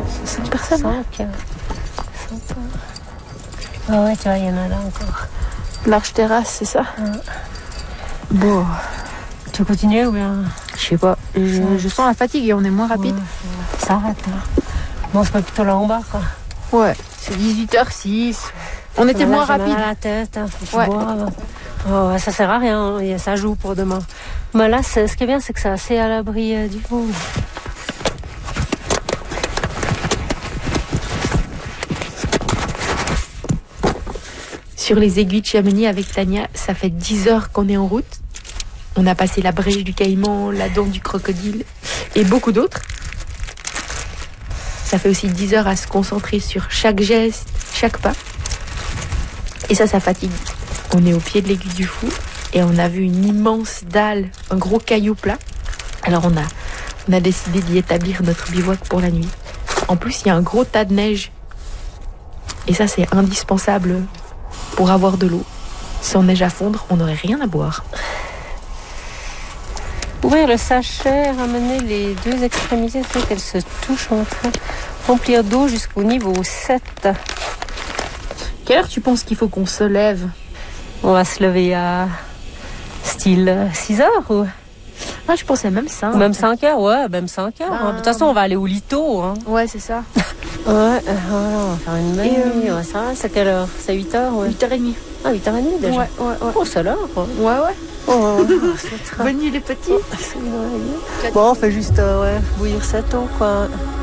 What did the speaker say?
5 personnes. 5. Ah ouais, tu vois, il y en a là encore. Large terrasse, c'est ça? Bon. Tu veux continuer ou bien? Je sais pas. Je sens la fatigue et on est moins rapide. Ouais. Ça arrête. Hein. Bon, on se met plutôt là en bas, quoi. Ouais, c'est 18h06. On était moins rapide. Mal à la tête, hein, faut que Ouais. tu boives. Oh, ouais, ça sert à rien, hein, ça joue pour demain. Mais là, ce qui est bien, c'est que c'est assez à l'abri du vent. Sur les aiguilles de Chamonix avec Tania, ça fait 10 heures qu'on est en route. On a passé la brèche du Caïman, la dent du crocodile et beaucoup d'autres. Ça fait aussi 10 heures à se concentrer sur chaque geste, chaque pas. Et ça fatigue. On est au pied de l'aiguille du Fou et on a vu une immense dalle, un gros caillou plat. Alors on a décidé d'y établir notre bivouac pour la nuit. En plus, il y a un gros tas de neige. Et ça, c'est indispensable pour avoir de l'eau. Sans neige à fondre, on n'aurait rien à boire. Ouvrir le sachet, ramener les deux extrémités, fait qu'elles se touchent entre elles. Remplir d'eau jusqu'au niveau 7. Quelle heure tu penses qu'il faut qu'on se lève? On va se lever à style 6 heures ou Moi, je pensais même ça. même 5 heures, ouais, même 5 heures. Hein. De toute façon, on va aller au lito. Hein. Ouais, c'est ça. Ouais, voilà, on va faire une nuit. Ouais, ça va, c'est quelle heure? C'est 8 heures, ouais. 8h30. Ah, 8h30 déjà. Ouais. Oh, c'est l'heure. Quoi. Ouais. Oh, Bonne nuit les petits. Bon, on fait juste bouillir cette eau, quoi.